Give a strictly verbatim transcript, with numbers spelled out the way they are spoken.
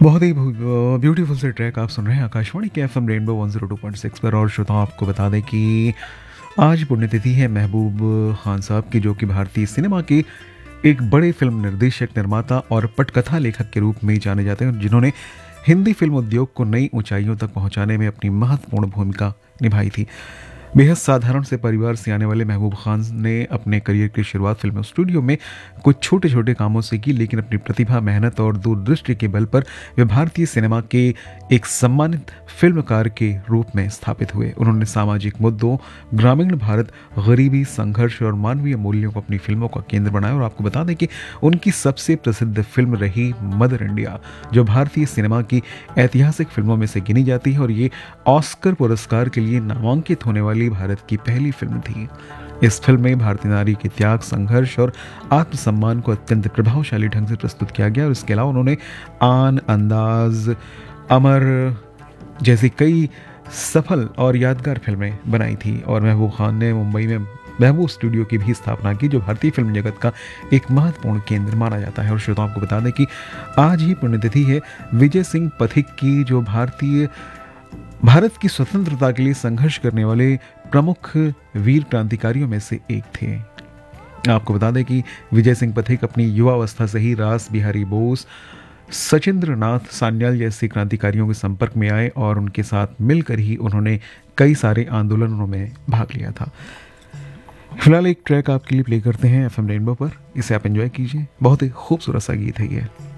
बहुत ही ब्यूटीफुल से ट्रैक आप सुन रहे हैं आकाशवाणी के F M rainbow one zero two point six पर। और श्रोताओं, आपको बता दें कि आज पुण्यतिथि है महबूब खान साहब की, जो कि भारतीय सिनेमा के एक बड़े फिल्म निर्देशक, निर्माता और पटकथा लेखक के रूप में जाने जाते हैं, जिन्होंने हिंदी फिल्म उद्योग को नई ऊंचाइयों तक पहुंचाने में अपनी महत्वपूर्ण भूमिका निभाई थी। बेहद साधारण से परिवार से आने वाले महबूब खान ने अपने करियर की शुरुआत फिल्म स्टूडियो में कुछ छोटे छोटे कामों से की, लेकिन अपनी प्रतिभा, मेहनत और दूरदृष्टि के बल पर वे भारतीय सिनेमा के एक सम्मानित फिल्मकार के रूप में स्थापित हुए। उन्होंने सामाजिक मुद्दों, ग्रामीण भारत, गरीबी, संघर्ष और मानवीय मूल्यों को अपनी फिल्मों का केंद्र बनाया। और आपको बता दें कि उनकी सबसे प्रसिद्ध फिल्म रही मदर इंडिया, जो भारतीय सिनेमा की ऐतिहासिक फिल्मों में से गिनी जाती है और ये ऑस्कर पुरस्कार के लिए नामांकित होने वाली भारत की पहली फिल्म थी। इस फिल्म में भारतीय नारी के त्याग, संघर्ष और आत्मसम्मान को अत्यंत प्रभावशाली ढंग से प्रस्तुत किया गया। और इसके अलावा उन्होंने आन, अंदाज, अमर जैसी कई सफल और यादगार फिल्में बनाई थी। और महबूब खान ने मुंबई में महबूब स्टूडियो की भी स्थापना की, जो भारतीय फिल्म जगत का एक महत्वपूर्ण केंद्र माना जाता है। और श्रोताओं, आपको बता दें कि आज ही पुण्यतिथि है विजय सिंह पथिक की, जो भारतीय भारत की स्वतंत्रता के लिए संघर्ष करने वाले प्रमुख वीर क्रांतिकारियों में से एक थे। आपको बता दें कि विजय सिंह पथिक अपनी युवावस्था से ही रास बिहारी बोस, सचिंद्र नाथ सान्याल जैसे क्रांतिकारियों के संपर्क में आए और उनके साथ मिलकर ही उन्होंने कई सारे आंदोलनों में भाग लिया था। फिलहाल एक ट्रैक आपके लिए प्ले करते हैं एफ एम रेनबो पर, इसे आप एंजॉय कीजिए। बहुत ही खूबसूरत सा गीत है ये।